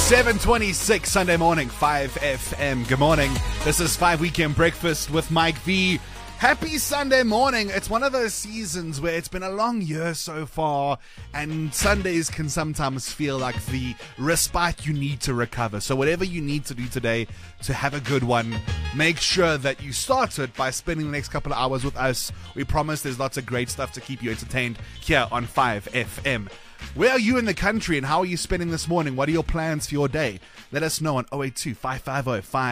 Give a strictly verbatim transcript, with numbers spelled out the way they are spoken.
seven twenty-six Sunday morning, five F M. Good morning. This is five Weekend Breakfast with Mike V. Happy Sunday morning. It's one of those seasons where it's been a long year so far, and Sundays can sometimes feel like the respite you need to recover. So whatever you need to do today to have a good one, make sure that you start it by spending the next couple of hours with us. We promise there's lots of great stuff to keep you entertained here on five F M. Where are you in the country and how are you spending this morning? What are your plans for your day? Let us know on oh eight two, five five oh, five